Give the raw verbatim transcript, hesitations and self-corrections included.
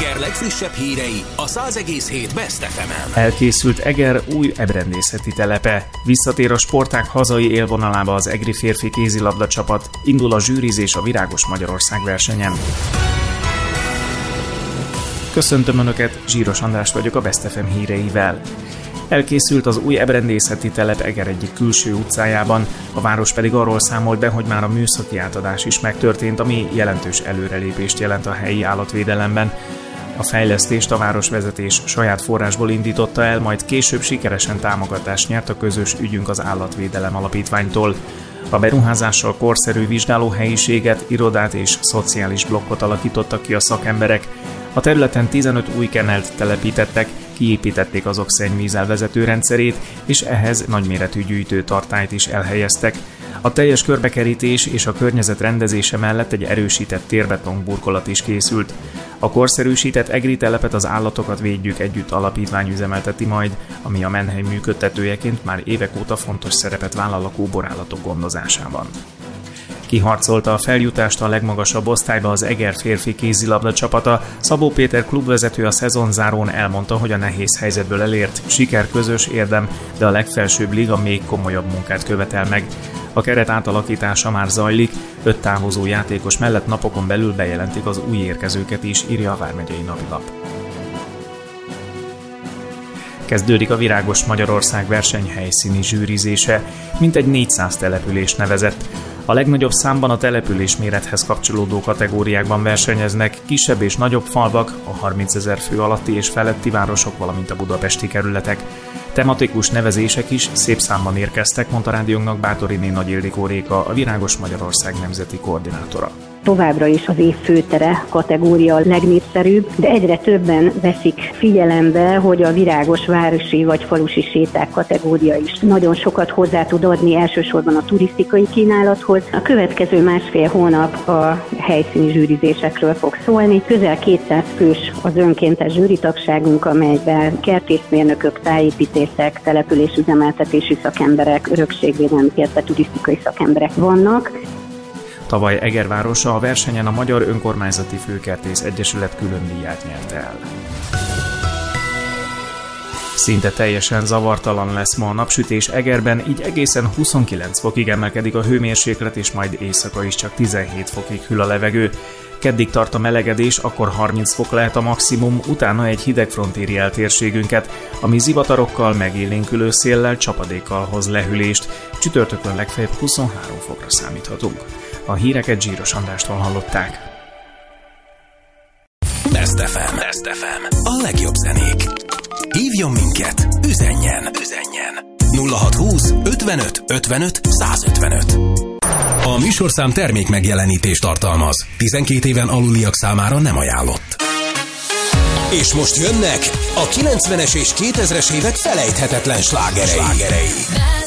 Eger legfrissebb hírei a száz egész hét Best ef emen. Elkészült Eger új ebrendészeti telepe. Visszatér a sportág hazai élvonalába az egri férfi kézilabda csapat. Indul a zsűrizés a Virágos Magyarország versenyen. Köszöntöm Önöket, Zsíros András vagyok a Best ef em híreivel. Elkészült az új ebrendészeti telep Eger egyik külső utcájában, a város pedig arról számolt be, hogy már a műszaki átadás is megtörtént, ami jelentős előrelépést jelent a helyi állatvédelemben. A fejlesztést a városvezetés saját forrásból indította el, majd később sikeresen támogatást nyert a Közös ügyünk az Állatvédelem Alapítványtól. A beruházással korszerű vizsgálóhelyiséget, irodát és szociális blokkot alakítottak ki a szakemberek. A területen tizenöt új kennelt telepítettek, kiépítették azok szennyvízelvezető rendszerét, és ehhez nagyméretű gyűjtőtartályt is elhelyeztek. A teljes körbekerítés és a környezet rendezése mellett egy erősített térbeton burkolat is készült. A korszerűsített egri telepet az Állatokat Védjük Együtt alapítvány üzemelteti majd, ami a Menhely működtetőjeként már évek óta fontos szerepet vállal a kóborállatok gondozásában. Kiharcolta a feljutást a legmagasabb osztályba az Eger férfi kézilabda csapata. Szabó Péter klubvezető a szezonzárón elmondta, hogy a nehéz helyzetből elért siker közös érdem, de a legfelsőbb liga még komolyabb munkát követel meg. A keret átalakítása már zajlik, öt távozó játékos mellett napokon belül bejelentik az új érkezőket is, írja a Vármegyei Napilap. Kezdődik a Virágos Magyarország verseny helyszíni zsűrizése, mintegy négyszáz település nevezett. A legnagyobb számban a település mérethez kapcsolódó kategóriákban versenyeznek kisebb és nagyobb falvak, a harmincezer fő alatti és feletti városok, valamint a budapesti kerületek. Tematikus nevezések is szép számban érkeztek, mondta rádiónknak Bátoriné Nagy Ildikó Réka, a Virágos Magyarország nemzeti koordinátora. Továbbra is az év főtere kategória a legnépszerűbb, de egyre többen veszik figyelembe, hogy a virágos városi vagy falusi séták kategória is nagyon sokat hozzá tud adni, elsősorban a turisztikai kínálathoz. A következő másfél hónap a helyszíni zsűrizésekről fog szólni. Közel kétszáz fős az önkéntes zsűritagságunk, amelyben kertészmérnökök, tájépítészek, településüzemeltetési szakemberek, örökségvédelmi, illetve turisztikai szakemberek vannak. Tavaly Eger városa a versenyen a Magyar Önkormányzati Főkertész Egyesület külön díját nyerte el. Szinte teljesen zavartalan lesz ma a napsütés Egerben, így egészen huszonkilenc fokig emelkedik a hőmérséklet, és majd éjszaka is csak tizenhét fokig hűl a levegő. Keddig tart a melegedés, akkor harminc fok lehet a maximum, utána egy hideg front éri el térségünket, ami zivatarokkal, megélénkülő széllel, csapadékkal hoz lehűlést. Csütörtökön legfeljebb huszonhárom fokra számíthatunk. A híreket Zsíros Andrástól hallották. Best ef em. Best ef em. A legjobb zenék. Hívjon minket, üzenjen, üzenjen. nulla hatszázhúsz ötvenöt ötvenöt százötvenöt. A műsorszám termék megjelenítést tartalmaz. tizenkét éven aluliak számára nem ajánlott. És most jönnek a kilencvenes és kétezres évek felejthetetlen slágerei. slágerei.